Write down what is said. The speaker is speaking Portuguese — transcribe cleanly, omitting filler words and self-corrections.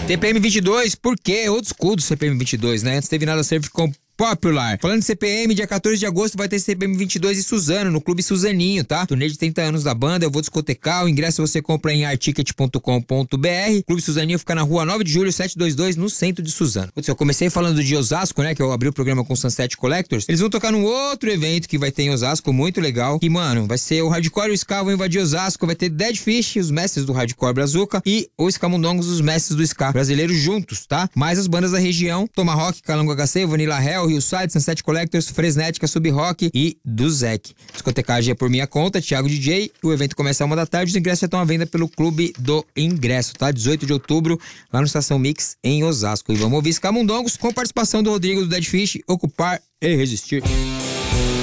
TPM 22, por quê? Old school do CPM 22, né? Antes teve nada Surf ficou popular. Falando de CPM, dia 14 de agosto vai ter CPM 22 em Suzano, no Clube Suzaninho, tá? Turnê de 30 anos da banda, eu vou discotecar, o ingresso você compra em articket.com.br. Clube Suzaninho fica na rua 9 de julho, 722, no centro de Suzano. Putz, eu comecei falando de Osasco, né? Que eu abri o programa com Sunset Collectors. Eles vão tocar num outro evento que vai ter em Osasco, muito legal. E, mano, vai ser o Hardcore e o Ska vão invadir Osasco, vai ter Dead Fish, os mestres do Hardcore Brazuca, e os Camundongos, os mestres do Ska brasileiros juntos, tá? Mais as bandas da região, Tomahawk, Calango HC, Vanilla Hell, Hillside, Sunset Collectors, Fresnética, Sub Rock e do Zec. Discotecagem é por minha conta, Thiago DJ. O evento começa às 1h da tarde. Os ingressos já estão à venda pelo Clube do Ingresso, tá? 18 de outubro, lá no Estação Mix, em Osasco. E vamos ouvir Camundongos com participação do Rodrigo do Dead Fish, Ocupar e Resistir.